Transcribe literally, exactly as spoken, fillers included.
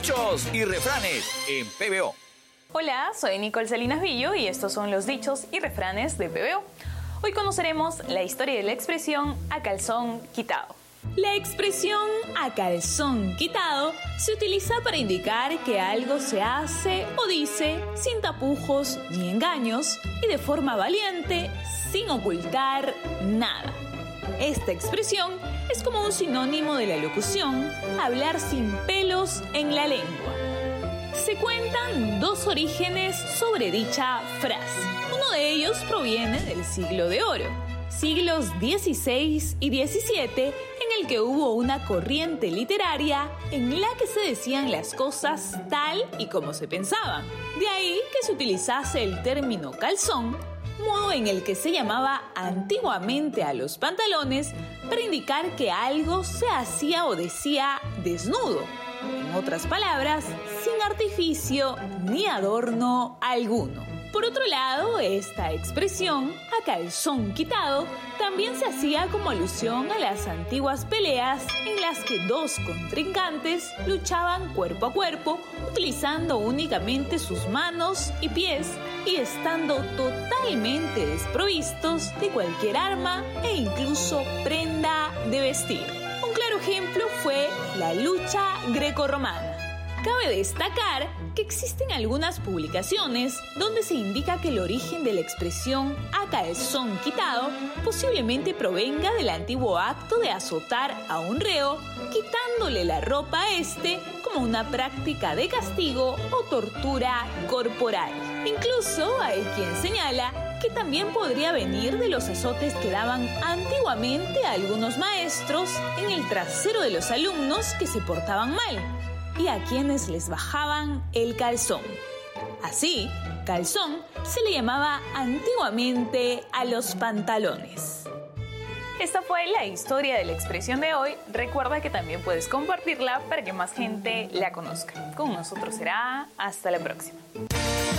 Dichos y refranes en P B O. Hola, soy Nicole Salinas Villo y estos son los dichos y refranes de P B O. Hoy conoceremos la historia de la expresión a calzón quitado. La expresión a calzón quitado se utiliza para indicar que algo se hace o dice sin tapujos ni engaños y de forma valiente, sin ocultar nada. Esta expresión es como un sinónimo de la locución, hablar sin pelos en la lengua. Se cuentan dos orígenes sobre dicha frase. Uno de ellos proviene del siglo de oro, siglos dieciséis y diecisiete, en el que hubo una corriente literaria en la que se decían las cosas tal y como se pensaban. De ahí que se utilizase el término calzón, modo en el que se llamaba antiguamente a los pantalones para indicar que algo se hacía o decía desnudo. En otras palabras, sin artificio ni adorno alguno. Por otro lado, esta expresión, a calzón quitado, también se hacía como alusión a las antiguas peleas en las que dos contrincantes luchaban cuerpo a cuerpo, utilizando únicamente sus manos y pies y estando totalmente desprovistos de cualquier arma e incluso prenda de vestir. Un claro ejemplo fue la lucha grecorromana. Cabe destacar que existen algunas publicaciones donde se indica que el origen de la expresión a calzón quitado posiblemente provenga del antiguo acto de azotar a un reo quitándole la ropa a este como una práctica de castigo o tortura corporal. Incluso hay quien señala que también podría venir de los azotes que daban antiguamente a algunos maestros en el trasero de los alumnos que se portaban mal y a quienes les bajaban el calzón. Así, calzón se le llamaba antiguamente a los pantalones. Esta fue la historia de la expresión de hoy. Recuerda que también puedes compartirla para que más gente la conozca. Con nosotros será hasta la próxima.